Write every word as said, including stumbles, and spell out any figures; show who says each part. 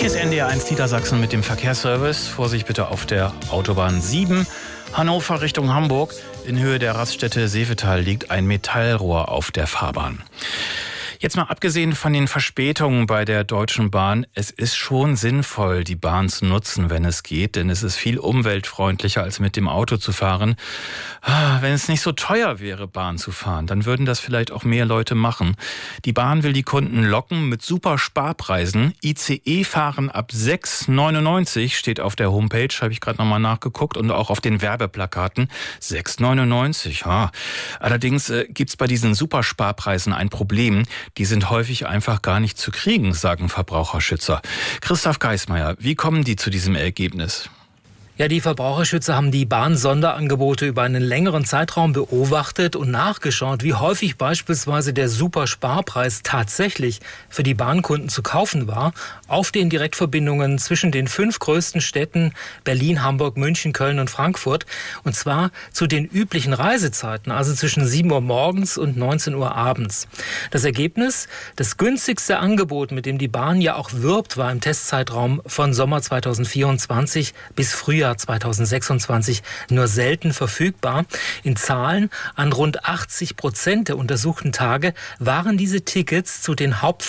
Speaker 1: ist N D R eins Niedersachsen mit dem Verkehrsservice. Vorsicht bitte auf der Autobahn sieben, Hannover Richtung Hamburg. In Höhe der Raststätte Seevetal liegt ein Metallrohr auf der Fahrbahn. Jetzt mal abgesehen von den Verspätungen bei der Deutschen Bahn, es ist schon sinnvoll, die Bahn zu nutzen, wenn es geht, denn es ist viel umweltfreundlicher, als mit dem Auto zu fahren. Wenn es nicht so teuer wäre, Bahn zu fahren, dann würden das vielleicht auch mehr Leute machen. Die Bahn will die Kunden locken mit super Sparpreisen. I C E-Fahren ab sechs neunundneunzig steht auf der Homepage, habe ich gerade nochmal nachgeguckt, und auch auf den Werbeplakaten. sechs neunundneunzig, ja. Allerdings äh, gibt es bei diesen Supersparpreisen ein Problem. Die sind häufig einfach gar nicht zu kriegen, sagen Verbraucherschützer. Christoph Geismeier, wie kommen die zu diesem Ergebnis?
Speaker 2: Ja, die Verbraucherschützer haben die Bahn-Sonderangebote über einen längeren Zeitraum beobachtet und nachgeschaut, wie häufig beispielsweise der Supersparpreis tatsächlich für die Bahnkunden zu kaufen war, auf den Direktverbindungen zwischen den fünf größten Städten Berlin, Hamburg, München, Köln und Frankfurt. Und zwar zu den üblichen Reisezeiten, also zwischen sieben Uhr morgens und neunzehn Uhr abends. Das Ergebnis: Das günstigste Angebot, mit dem die Bahn ja auch wirbt, war im Testzeitraum von Sommer zweitausendvierundzwanzig bis Frühjahr zweitausendsechsundzwanzig nur selten verfügbar. In Zahlen: An rund achtzig Prozent der untersuchten Tage waren diese Tickets zu den Hauptfahrten